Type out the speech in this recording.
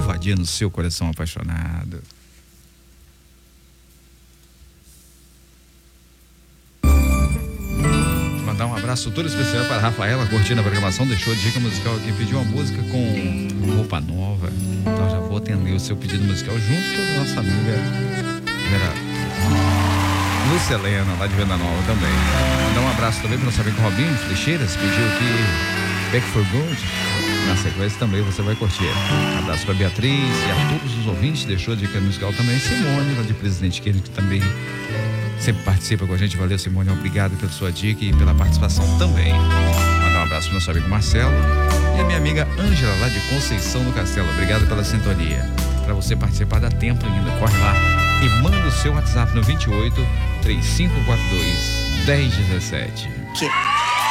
invadindo o seu coração apaixonado. Mandar um abraço todo especial para a Rafaela, curtindo a programação, deixou a dica musical aqui, pediu uma música com roupa nova. Então já vou atender o seu pedido musical junto com a nossa amiga Lúcia Helena, lá de Venda Nova também. Mandar um abraço também para o nosso amigo Robinho Flecheiras, pediu aqui Back for Good. Na sequência também você vai curtir. Um abraço para Beatriz e a todos os ouvintes, deixou a dica musical também. Simone, lá de Presidente Queiroz, que também sempre participa com a gente. Valeu, Simone, obrigado pela sua dica e pela participação também. Mandar um abraço para o nosso amigo Marcelo e a minha amiga Ângela, lá de Conceição do Castelo. Obrigado pela sintonia. Para você participar, dá tempo ainda, corre lá e manda o seu WhatsApp no 28 3542 1017.